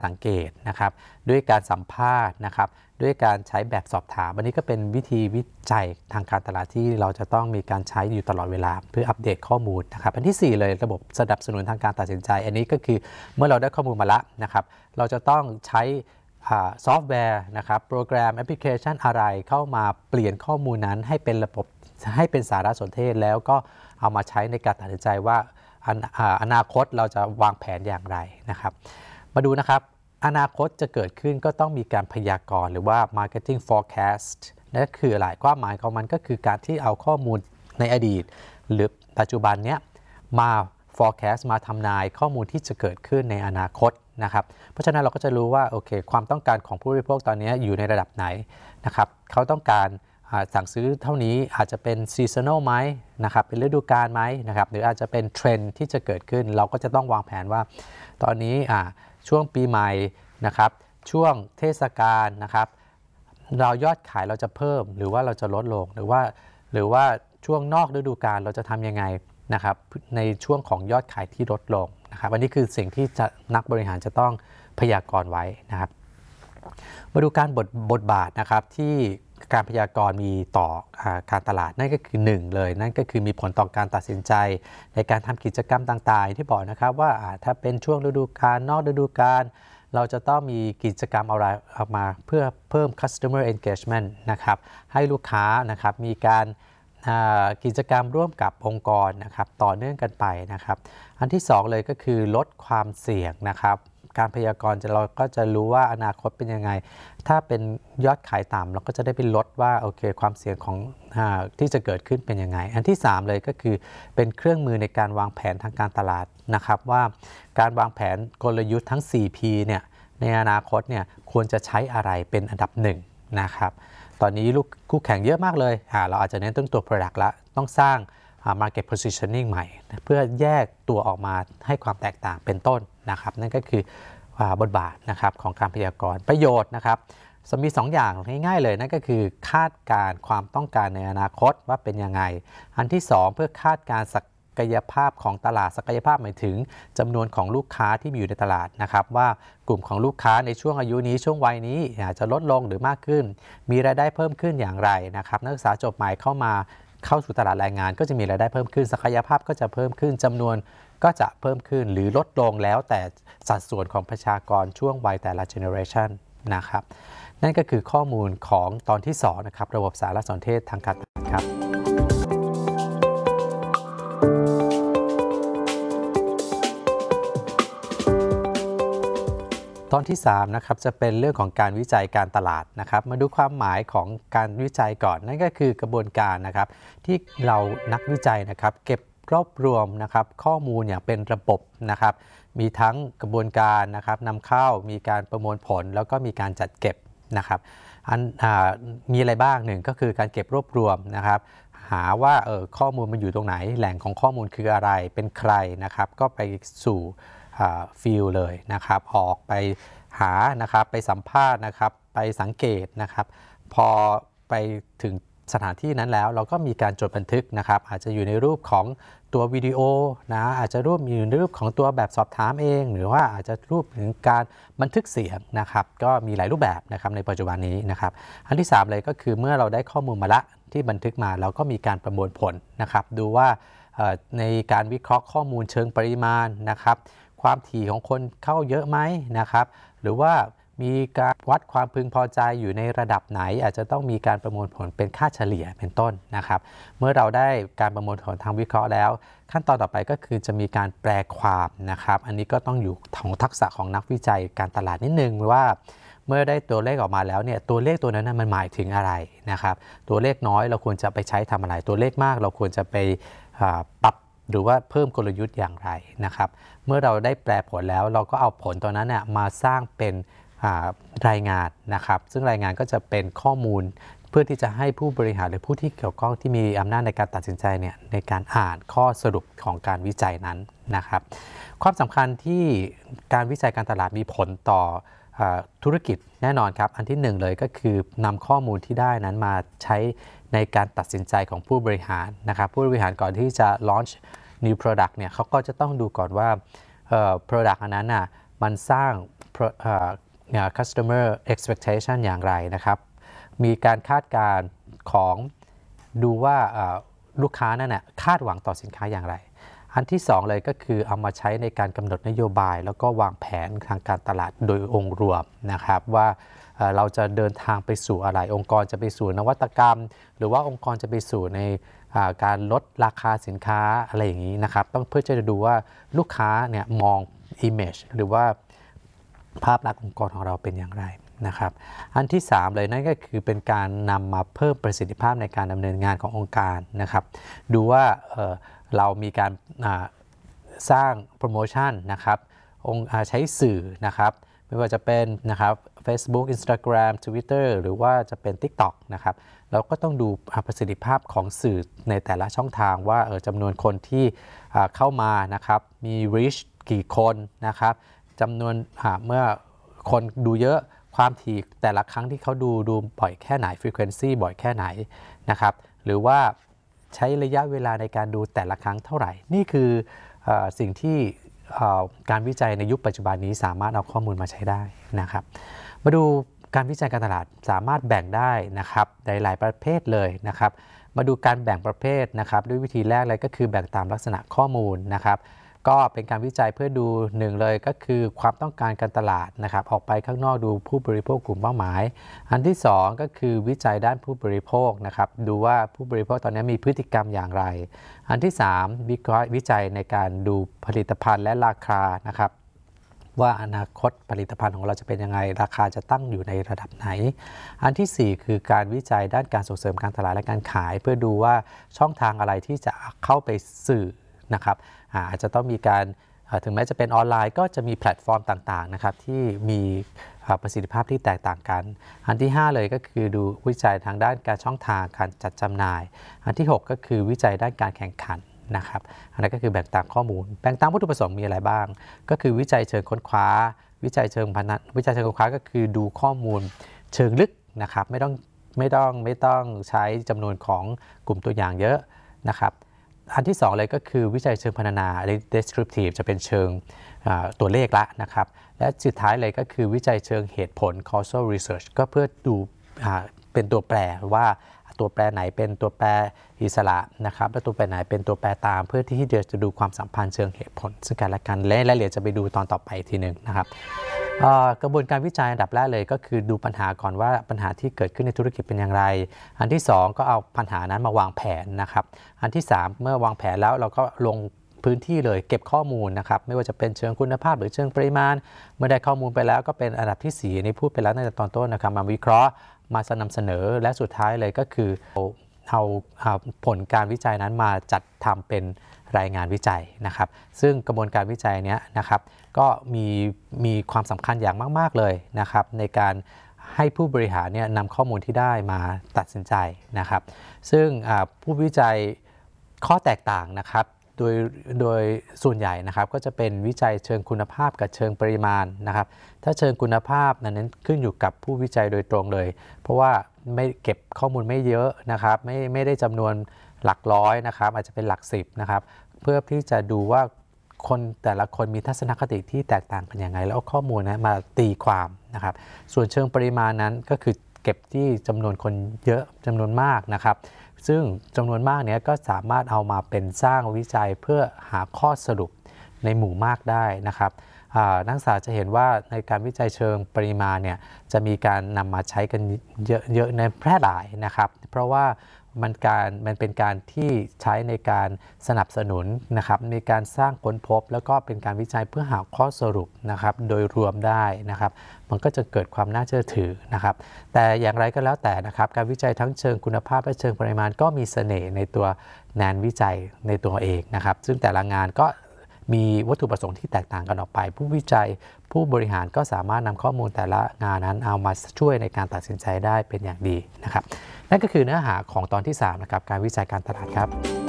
สังเกตนะครับด้วยการสัมภาษณ์นะครับด้วยการใช้แบบสอบถามอันนี้ก็เป็นวิธีวิจัยทางการตลาดที่เราจะต้องมีการใช้อยู่ตลอดเวลาเพื่ออัปเดตข้อมูลนะครับอันที่4เลยระบบสนับสนุนทางการตัดสินใจอันนี้ก็คือเมื่อเราได้ข้อมูลมาแล้วนะครับเราจะต้องใช้ซอฟต์แวร์นะครับโปรแกรมแอปพลิเคชันอะไรเข้ามาเปลี่ยนข้อมูลนั้นให้เป็นระบบให้เป็นสารสนเทศแล้วก็เอามาใช้ในการตัดสินใจว่าอนาคตเราจะวางแผนอย่างไรนะครับมาดูนะครับอนาคตจะเกิดขึ้นก็ต้องมีการพยากรณ์หรือว่า marketing forecast นั่นคืออะไรความหมายของมันก็คือการที่เอาข้อมูลในอดีตหรือปัจจุบันเนี้ยมา forecast มาทำนายข้อมูลที่จะเกิดขึ้นในอนาคตนะครับเพราะฉะนั้นเราก็จะรู้ว่าโอเคความต้องการของผู้บริโภคตอนนี้อยู่ในระดับไหนนะครับเขาต้องการสั่งซื้อเท่านี้อาจจะเป็น seasonal ไหมนะครับเป็นฤดูกาลไหมนะครับหรืออาจจะเป็นเทรนด์ที่จะเกิดขึ้นเราก็จะต้องวางแผนว่าตอนนี้ช่วงปีใหม่นะครับช่วงเทศกาลนะครับเรายอดขายเราจะเพิ่มหรือว่าเราจะลดลงหรือว่าช่วงนอกฤดูกาลเราจะทำยังไงนะครับในช่วงของยอดขายที่ลดลงนะครับอันนี้คือสิ่งที่นักบริหารจะต้องพยากรณ์ไว้นะครับมาดูการบทบาทนะครับที่การพยากรณ์มีต่อการตลาดนั่นก็คือ1เลยนั่นก็คือมีผลต่อการตัดสินใจในการทำกิจกรรมต่างๆที่บอกนะครับว่าถ้าเป็นช่วงฤดูกาลนอกฤดูกาลเราจะต้องมีกิจกรรมอะไรออกมาเพื่อเพิ่ม customer engagement นะครับให้ลูกค้านะครับมีการกิจกรรมร่วมกับองค์กรนะครับต่อเนื่องกันไปนะครับอันที่2เลยก็คือลดความเสี่ยงนะครับการพยากรณ์เราก็จะรู้ว่าอนาคตเป็นยังไงถ้าเป็นยอดขายต่ำเราก็จะได้ไปลดว่าโอเคความเสี่ยงของที่จะเกิดขึ้นเป็นยังไงอันที่3เลยก็คือเป็นเครื่องมือในการวางแผนทางการตลาดนะครับว่าการวางแผนกลยุทธ์ทั้ง 4P เนี่ยในอนาคตเนี่ยควรจะใช้อะไรเป็นอันดับ1นะครับตอนนี้คู่แข่งเยอะมากเลยเราอาจจะเน้นต้นตัว product ละต้องสร้างmarket positioning ใหม่เพื่อแยกตัวออกมาให้ความแตกต่างเป็นต้นนะครับนั่นก็คือบทบาทนะครับของการพยากรณ์ประโยชน์นะครับมี2อย่างง่ายๆเลยนั่นก็คือคาดการความต้องการในอนาคตว่าเป็นยังไงอันที่2เพื่อคาดการศักยภาพของตลาดศักยภาพหมายถึงจำนวนของลูกค้าที่มีอยู่ในตลาดนะครับว่ากลุ่มของลูกค้าในช่วงอายุนี้ช่วงวัยนี้จะลดลงหรือมากขึ้นมีรายได้เพิ่มขึ้นอย่างไรนะครับนักศึกษาจบใหม่เข้าสู่ตลาดแรงงานก็จะมีรายได้เพิ่มขึ้นศักยภาพก็จะเพิ่มขึ้นจำนวนก็จะเพิ่มขึ้นหรือลดลงแล้วแต่สัดส่วนของประชากรช่วงวัยแต่ละเจเนอเรชันนะครับนั่นก็คือข้อมูลของตอนที่2นะครับระบบสารสนเทศทางการตลาดครับตอนที่3นะครับจะเป็นเรื่องของการวิจัยการตลาดนะครับมาดูความหมายของการวิจัยก่อนนั่นก็คือกระบวนการนะครับที่เรานักวิจัยนะครับเก็บรวบรวมนะครับข้อมูลอย่างเป็นระบบนะครับมีทั้งกระบวนการนะครับนำเข้ามีการประมวลผลแล้วก็มีการจัดเก็บนะครับมีอะไรบ้างหนึ่งก็คือการเก็บรวบรวมนะครับหาว่าข้อมูลมันอยู่ตรงไหนแหล่งของข้อมูลคืออะไรเป็นใครนะครับก็ไปสู่ฟิลเลยนะครับออกไปหานะครับไปสัมภาษณ์นะครับไปสังเกตนะครับพอไปถึงสถานที่นั้นแล้วเราก็มีการจดบันทึกนะครับอาจจะอยู่ในรูปของตัววิดีโอนะอาจจะอยู่ในรูปของตัวแบบสอบถามเองหรือว่าอาจจะรูปถึงการบันทึกเสียงนะครับก็มีหลายรูปแบบนะครับในปัจจุบันนี้นะครับอันที่3เลยก็คือเมื่อเราได้ข้อมูลมาละที่บันทึกมาเราก็มีการประมวลผลนะครับดูว่าในการวิเคราะห์ข้อมูลเชิงปริมาณนะครับความถี่ของคนเข้าเยอะไหมนะครับหรือว่ามีการวัดความพึงพอใจอยู่ในระดับไหนอาจจะต้องมีการประมวลผลเป็นค่าเฉลี่ยเป็นต้นนะครับเมื่อเราได้การประมวลผลทางวิเคราะห์แล้วขั้นตอนต่อไปก็คือจะมีการแปลความนะครับอันนี้ก็ต้องอยู่ของทักษะของนักวิจัยการตลาดนิดนึงว่าเมื่อได้ตัวเลขออกมาแล้วเนี่ยตัวเลขตัวนั้นมันหมายถึงอะไรนะครับตัวเลขน้อยเราควรจะไปใช้ทำอะไรตัวเลขมากเราควรจะไปปรับหรือว่าเพิ่มกลยุทธ์อย่างไรนะครับเมื่อเราได้แปลผลแล้วเราก็เอาผลตัวนั้นเนี่ยมาสร้างเป็นรายงานนะครับซึ่งรายงานก็จะเป็นข้อมูลเพื่อที่จะให้ผู้บริหารหรือผู้ที่เกี่ยวข้องที่มีอำนาจในการตัดสินใจเนี่ยในการอ่านข้อสรุปของการวิจัยนั้นนะครับความสำคัญที่การวิจัยการตลาดมีผลต่อธุรกิจแน่นอนครับอันที่1เลยก็คือนำข้อมูลที่ได้นั้นมาใช้ในการตัดสินใจของผู้บริหารนะครับผู้บริหารก่อนที่จะ launch new product เนี่ยเขาก็จะต้องดูก่อนว่าproduct อันนั้นน่ะมันสร้าง customer expectation อย่างไรนะครับมีการคาดการณ์ของดูว่าลูกค้านั่นน่ะคาดหวังต่อสินค้าอย่างไรอันที่2เลยก็คือเอามาใช้ในการกำหนดนโยบายแล้วก็วางแผนทางการตลาดโดยองค์รวมนะครับว่าเราจะเดินทางไปสู่อะไรองค์กรจะไปสู่นวัตกรรมหรือว่าองค์กรจะไปสู่ในการลดราคาสินค้าอะไรอย่างนี้นะครับต้องเพื่อจะดูว่าลูกค้าเนี่ยมอง image หรือว่าภาพลักษณ์องค์กรของเราเป็นอย่างไรนะครับอันที่3เลยนั่นก็คือเป็นการนำมาเพิ่มประสิทธิภาพในการดำเนินงานขององค์การนะครับดูว่าเรามีการสร้างโปรโมชั่นนะครับใช้สื่อนะครับไม่ว่าจะเป็นนะครับ Facebook Instagram Twitter หรือว่าจะเป็น TikTok นะครับเราก็ต้องดูประสิทธิภาพของสื่อในแต่ละช่องทางว่าจำนวนคนที่เข้ามานะครับมี reach กี่คนนะครับจำนวนเมื่อคนดูเยอะความถี่แต่ละครั้งที่เขาดูบ่อยแค่ไหน frequency บ่อยแค่ไหนนะครับหรือว่าใช้ระยะเวลาในการดูแต่ละครั้งเท่าไหร่นี่คือสิ่งที่การวิจัยในยุคปัจจุบันนี้สามารถเอาข้อมูลมาใช้ได้นะครับมาดูการวิจัยการตลาดสามารถแบ่งได้นะครับในหลายประเภทเลยนะครับมาดูการแบ่งประเภทนะครับด้วยวิธีแรกเลยก็คือแบ่งตามลักษณะข้อมูลนะครับก็เป็นการวิจัยเพื่อดูหนึ่งเลยก็คือความต้องการการตลาดนะครับออกไปข้างนอกดูผู้บริโภคกลุ่มเป้าหมายอันที่2ก็คือวิจัยด้านผู้บริโภคนะครับดูว่าผู้บริโภคตอนนี้มีพฤติกรรมอย่างไรอันที่3วิเคราะห์วิจัยในการดูผลิตภัณฑ์และราคานะครับว่าอนาคตผลิตภัณฑ์ของเราจะเป็นยังไงราคาจะตั้งอยู่ในระดับไหนอันที่4คือการวิจัยด้านการส่งเสริมการตลาดและการขายเพื่อดูว่าช่องทางอะไรที่จะเข้าไปสื่อนะครับอาจจะต้องมีการถึงแม้จะเป็นออนไลน์ก็จะมีแพลตฟอร์มต่างๆนะครับที่มีประสิทธิภาพที่แตกต่างกันอันที่5เลยก็คือดูวิจัยทางด้านการช่องทางการจัดจำหน่ายอันที่6ก็คือวิจัยด้านการแข่งขันนะครับอันนั้นก็คือแบ่งตามข้อมูลแบ่งตามวัตถุประสงค์มีอะไรบ้างก็คือวิจัยเชิงค้นคว้าวิจัยเชิงพนันวิจัยเชิงค้นคว้าก็คือดูข้อมูลเชิงลึกนะครับไม่ต้องใช้จำนวนของกลุ่มตัวอย่างเยอะนะครับอันที่2เลยก็คือวิจัยเชิงพรรณนา descriptive จะเป็นเชิงตัวเลขละนะครับและสุดท้ายเลยก็คือวิจัยเชิงเหตุผล causal research ก็เพื่อดูเป็นตัวแปรว่าตัวแปรไหนเป็นตัวแปรอิสระนะครับและตัวแปรไหนเป็นตัวแปรตามเพื่อที่จะดูความสัมพันธ์เชิงเหตุผลซึ่งกันและกันและรายละเอียดจะไปดูตอนต่อไปทีหนึ่งนะครับกระบวนการวิจัยอันดับแรกเลยก็คือดูปัญหาก่อนว่าปัญหาที่เกิดขึ้นในธุรกิจเป็นอย่างไรอันที่2ก็เอาปัญหานั้นมาวางแผนนะครับอันที่3เมื่อวางแผนแล้วเราก็ลงพื้นที่เลยเก็บข้อมูลนะครับไม่ว่าจะเป็นเชิงคุณภาพหรือเชิงปริมาณเมื่อได้ข้อมูลไปแล้วก็เป็นอันดับที่4นี่พูดไปแล้วในตอนต้นนะครับมาวิเคราะห์มานำเสนอและสุดท้ายเลยก็คือเอาผลการวิจัยนั้นมาจัดทำเป็นรายงานวิจัยนะครับซึ่งกระบวนการวิจัยนี้นะครับก็มีความสำคัญอย่างมากๆเลยนะครับในการให้ผู้บริหารเนี่ยนำข้อมูลที่ได้มาตัดสินใจนะครับซึ่งผู้วิจัยข้อแตกต่างนะครับโดยส่วนใหญ่นะครับก็จะเป็นวิจัยเชิงคุณภาพกับเชิงปริมาณนะครับถ้าเชิงคุณภาพนั้นขึ้นอยู่กับผู้วิจัยโดยตรงเลยเพราะว่าไม่เก็บข้อมูลไม่เยอะนะครับไม่ได้จำนวนหลักร้อยนะครับอาจจะเป็นหลัก10นะครับเพื่อที่จะดูว่าคนแต่ละคนมีทัศนคติที่แตกต่างกันยังไงแล้วเอาข้อมูลนะมาตีความนะครับส่วนเชิงปริมาณนั้นก็คือเก็บที่จำนวนคนเยอะจำนวนมากนะครับซึ่งจำนวนมากเนี้ยก็สามารถเอามาเป็นสร้างวิจัยเพื่อหาข้อสรุปในหมู่มากได้นะครับนักศึกษาจะเห็นว่าในการวิจัยเชิงปริมาณเนี่ยจะมีการนำมาใช้กันเยอะในแพร่หลายนะครับเพราะว่ามันเป็นการที่ใช้ในการสนับสนุนนะครับในการสร้างค้นพบแล้วก็เป็นการวิจัยเพื่อหาข้อสรุปนะครับโดยรวมได้นะครับมันก็จะเกิดความน่าเชื่อถือนะครับแต่อย่างไรก็แล้วแต่นะครับการวิจัยทั้งเชิงคุณภาพและเชิงปริมาณก็มีเสน่ห์ในตัวงานวิจัยในตัวเองนะครับซึ่งแต่ละงานก็มีวัตถุประสงค์ที่แตกต่างกันออกไปผู้วิจัยผู้บริหารก็สามารถนำข้อมูลแต่ละงานนั้นเอามาช่วยในการตัดสินใจได้เป็นอย่างดีนะครับนั่นก็คือเนื้อหาของตอนที่3นะครับการวิจัยการตลาดครับ